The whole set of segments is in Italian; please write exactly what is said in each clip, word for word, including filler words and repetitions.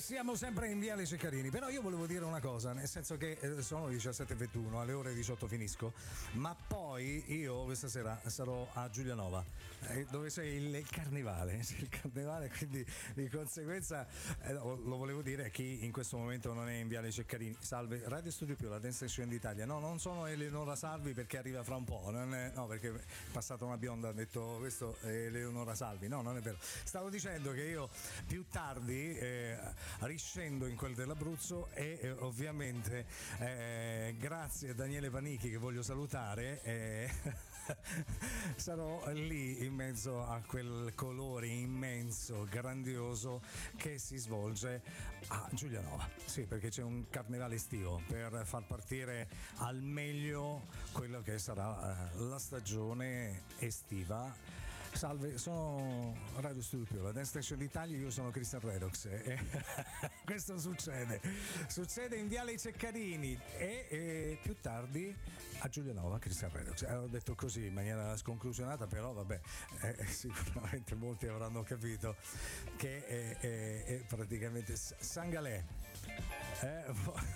siamo sempre in Viale Ceccarini, però io volevo dire una cosa, nel senso che eh, sono le diciassette e ventuno, alle ore diciotto finisco, ma poi io questa sera sarò a Giulianova, eh, dove c'è il, il carnevale, c'è il carnevale, quindi di conseguenza eh, lo volevo dire a chi in questo momento non è in Viale Ceccarini. Salve, Radio Studio Più, la Dance Station d'Italia. No, non sono Eleonora Salvi perché arriva fra un po', non è, no, perché è passata una bionda, ha detto questo è Eleonora Salvi. No, non è vero. Stavo dicendo che io più tardi eh, riscendo in quel dell'Abruzzo e eh, ovviamente eh, grazie a Daniele Panichi, che voglio salutare, eh, sarò lì in mezzo a quel colore immenso, grandioso che si svolge a Giulianova. Sì, perché c'è un carnevale estivo per far partire al meglio quello che sarà eh, la stagione estiva. Salve, sono Radio Studio Più, la Dance Station d'Italia, io sono Cristian Redox e questo succede, succede in Viale Ceccarini e, e più tardi a Giulianova, Cristian Redox. Eh, ho detto così in maniera sconclusionata, però vabbè, eh, sicuramente molti avranno capito che è, è, è praticamente San Galè. Eh,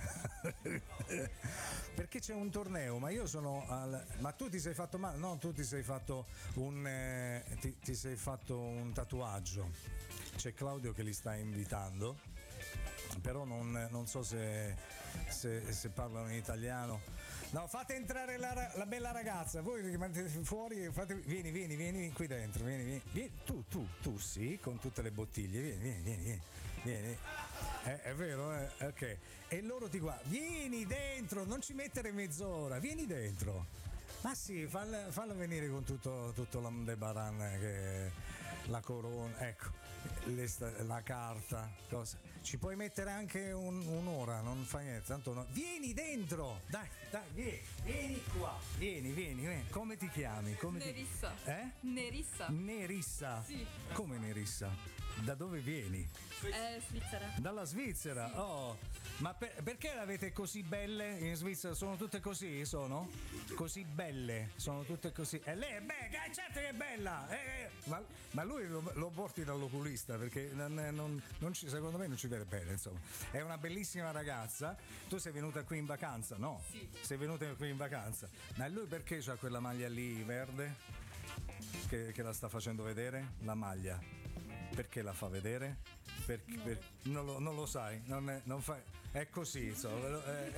perché c'è un torneo, ma io sono al, ma tu ti sei fatto male? No, tu ti sei fatto un eh, ti, ti sei fatto un tatuaggio. C'è Claudio che li sta invitando, però non, non so se, se, se parlano in italiano. No, fate entrare la, la bella ragazza, voi rimanete fuori, fate, vieni, vieni, vieni qui dentro, vieni, vieni, vieni. Tu, tu, tu sì, con tutte le bottiglie, vieni, vieni, vieni, vieni, vieni. Eh, è vero, eh? Ok. E loro ti guardano, vieni dentro, non ci mettere mezz'ora, vieni dentro. Ma sì, fallo, fallo venire con tutto, tutto l'amdebaran, che la corona, ecco, le, la carta, cosa. Ci puoi mettere anche un, un'ora, non fa niente, tanto no. Vieni dentro, dai, dai, vieni, vieni qua, vieni, vieni, vieni. Come ti chiami? Come Nerissa. Ti... Eh? Nerissa. Nerissa? Sì. Come Nerissa? Da dove vieni? Eh, Svizzera. Dalla Svizzera? Sì. Oh, ma per, perché l'avete così belle in Svizzera? Sono tutte così? Sono? Così belle? Sono tutte così? E lei è bella, certo che è bella! Eh, ma, ma lui lo, lo porti dall'oculista perché non, non, non ci, secondo me non ci vede bene, insomma. È una bellissima ragazza. Tu sei venuta qui in vacanza, no? Sì. Sei venuta qui in vacanza. Ma lui perché c'ha quella maglia lì verde? Che, che la sta facendo vedere? La maglia. Perché la fa vedere? Perché, no. per, non, lo, non lo sai, non è, non fa, è così, insomma. Eh,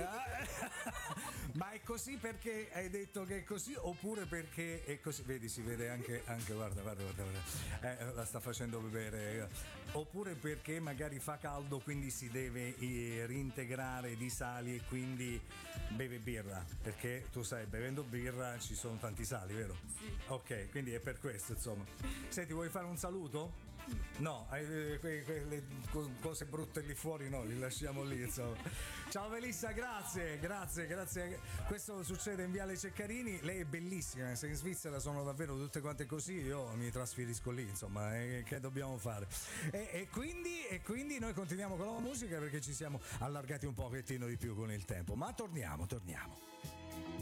ma è così perché hai detto che è così oppure perché è così? Vedi, si vede anche, anche guarda, guarda, guarda, guarda. Eh, la sta facendo bere. Oppure perché magari fa caldo, quindi si deve eh, reintegrare di sali e quindi beve birra, perché tu sai, bevendo birra ci sono tanti sali, vero? Sì. Ok, quindi è per questo, insomma. Senti, vuoi fare un saluto? No, que, que, quelle cose brutte lì fuori no, li lasciamo lì, insomma. Ciao Melissa, grazie, grazie, grazie. Questo succede in Viale Ceccarini, lei è bellissima, se in Svizzera sono davvero tutte quante così, io mi trasferisco lì, insomma, eh, che dobbiamo fare? E, e, quindi, e quindi noi continuiamo con la musica perché ci siamo allargati un pochettino di più con il tempo, ma torniamo, torniamo.